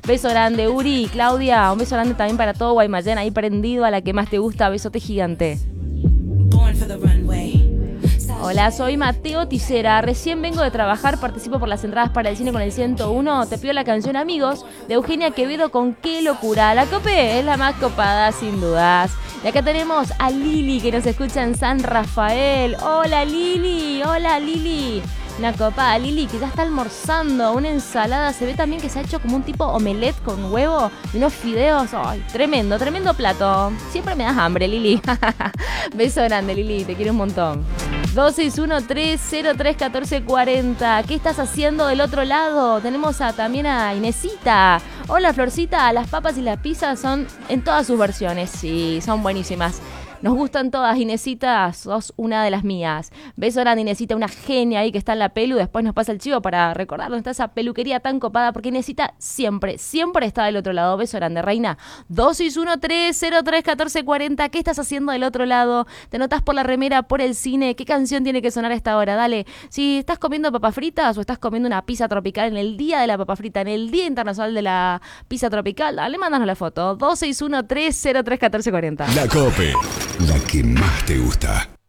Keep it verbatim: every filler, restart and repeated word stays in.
Beso grande, Uri, Claudia, un beso grande también para todo Guaymallén, ahí prendido a la que más te gusta, besote gigante. Hola, soy Mateo Tisera, recién vengo de trabajar, participo por las entradas para el cine con el ciento uno, te pido la canción Amigos de Eugenia Quevedo con Qué locura. La Cope es la más copada sin dudas. Y acá tenemos a Lili que nos escucha en San Rafael. Hola Lili, hola Lili. Una copada, Lili, que ya está almorzando, una ensalada, se ve también que se ha hecho como un tipo omelette con huevo y unos fideos. Ay, tremendo, tremendo plato. Siempre me das hambre, Lili. Beso grande, Lili, te quiero un montón. dos seis uno tres cero tres uno cuatro cuatro cero. ¿Qué estás haciendo del otro lado? Tenemos a, también a Inesita. Hola, Florcita. Las papas y las pizzas son en todas sus versiones. Sí, son buenísimas. Nos gustan todas, Inesita, sos una de las mías. Beso grande, Inesita, una genia ahí que está en la pelu. Después nos pasa el chivo para recordar dónde está esa peluquería tan copada, porque Inesita siempre, siempre está del otro lado. Beso grande, reina. dos seis uno tres cero tres uno cuatro cuatro cero. ¿Qué estás haciendo del otro lado? ¿Te notás por la remera, por el cine? ¿Qué canción tiene que sonar a esta hora? Dale, si estás comiendo papas fritas o estás comiendo una pizza tropical en el día de la papa frita, en el Día Internacional de la Pizza Tropical, dale, mándanos la foto. dos seis uno tres cero tres uno cuatro cuatro cero. La Cope, la que más te gusta.